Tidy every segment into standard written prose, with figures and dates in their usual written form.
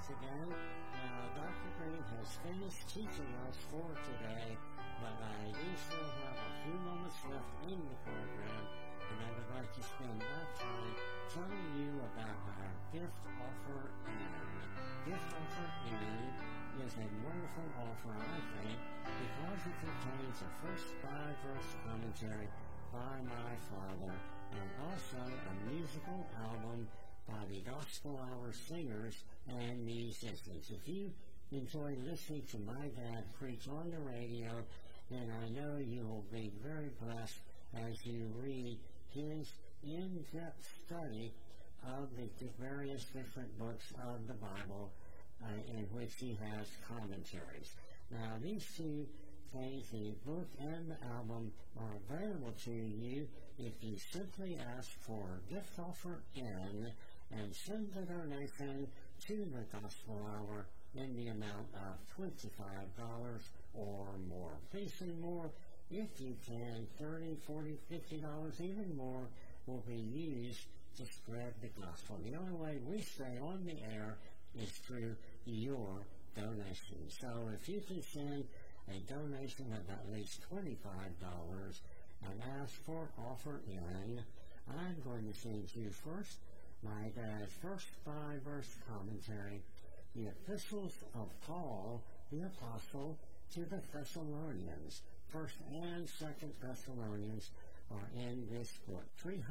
again. Dr. Green has finished teaching us for today, but I do still have a few moments left in the program, and I would like to spend my time telling you about our gift offer in. Gift offer in is a wonderful offer, I think, because it contains a first 5-verse commentary by my father, and also a musical album by the Gospel Hour singers and musicians. If you enjoy listening to my dad preach on the radio, then I know you will be very blessed as you read his in-depth study of the various different books of the Bible in which he has commentaries. Now, these two things, the book and the album, are available to you if you simply ask for gift offer in and send the donation to the Gospel Hour in the amount of $25 or more. Please send more if you can. $30, $40, $50, even more will be used to spread the gospel. The only way we stay on the air is through your donation. So if you can send a donation of at least $25 and ask for offer in, I'm going to send you first my dad's first 5-verse commentary, the epistles of Paul, the apostle, to the Thessalonians. 1st and 2nd Thessalonians are in this book.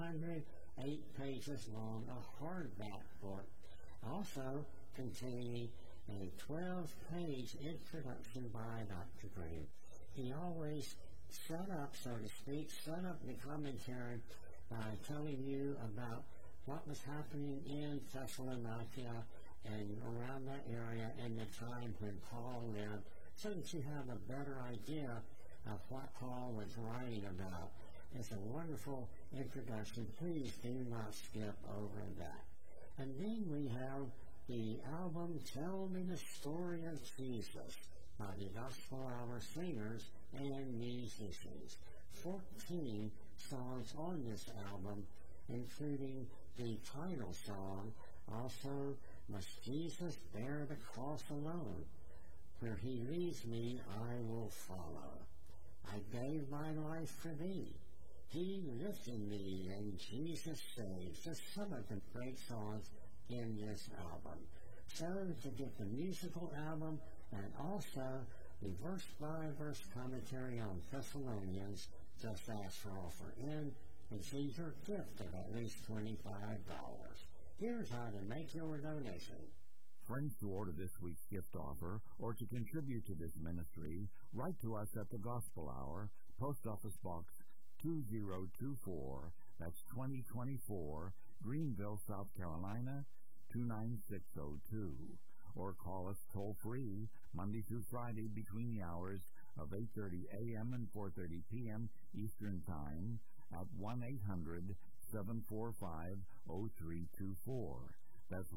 308 pages long, a hardback book, also containing a 12-page introduction by Dr. Green. He always set up the commentary by telling you about what was happening in Thessalonica and around that area in the time when Paul lived, so that you have a better idea of what Paul was writing about. It's a wonderful introduction. Please do not skip over that. And then we have the album Tell Me the Story of Jesus by the Gospel Hour singers and musicians. 14 songs on this album, including the title song, also Must Jesus Bear the Cross Alone? Where he leads me, I will follow. I gave my life for thee. He lifted me, and Jesus saves. Just some of the great songs in this album. So to get the musical album and also the verse-by-verse commentary on Thessalonians, just ask for offer in and send your gift of at least $25. Here's how to make your donation. Friends, to order this week's gift offer or to contribute to this ministry, write to us at the Gospel Hour, Post Office Box 2024, that's 2024, Greenville, South Carolina, 29602. Or call us toll-free Monday through Friday between the hours of 8:30 a.m. and 4:30 p.m. Eastern Time at 1-800-745-0324. That's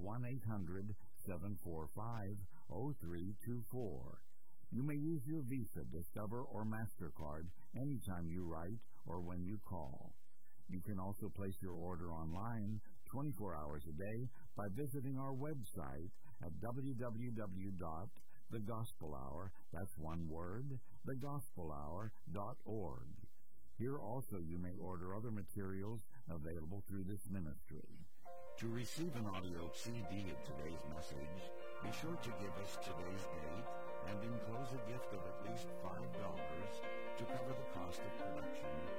1-800-745-0324. You may use your Visa, Discover, or MasterCard anytime you write or when you call. You can also place your order online 24 hours a day by visiting our website at www.thegospelhour, that's one word, thegospelhour.org. Here also you may order other materials available through this ministry. To receive an audio CD of today's message, be sure to give us today's date and enclose a gift of at least $5